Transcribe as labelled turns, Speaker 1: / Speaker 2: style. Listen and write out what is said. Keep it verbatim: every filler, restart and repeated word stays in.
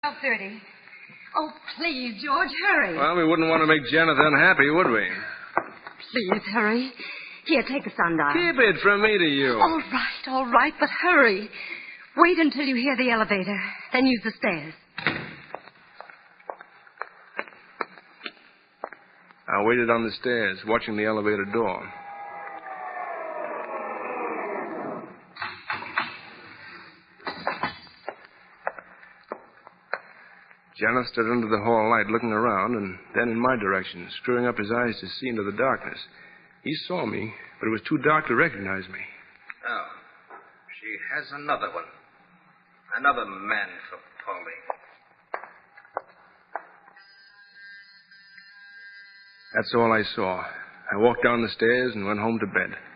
Speaker 1: twelve thirty. Oh, please, George, hurry.
Speaker 2: Well, we wouldn't want to make Janet unhappy, would we?
Speaker 1: Please, hurry. Here, take the sundial.
Speaker 2: Keep it from me to you.
Speaker 1: All right, all right, but hurry. Wait until you hear the elevator, then use the stairs.
Speaker 2: I waited on the stairs, watching the elevator door. Janet stood under the hall light looking around, and then in my direction, screwing up his eyes to see into the darkness. He saw me, but it was too dark to recognize me.
Speaker 3: Oh, she has another one. Another man for Polly.
Speaker 2: That's all I saw. I walked down the stairs and went home to bed.